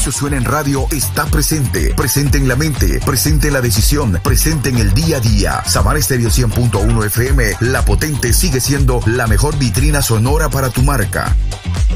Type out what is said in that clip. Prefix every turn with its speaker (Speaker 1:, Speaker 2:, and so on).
Speaker 1: negocio suena en radio está presente. Presente en la mente, presente en la decisión, presente en el día a día. Samara Estéreo 100.1 FM, La Potente sigue siendo la mejor vitrina sonora para tu marca.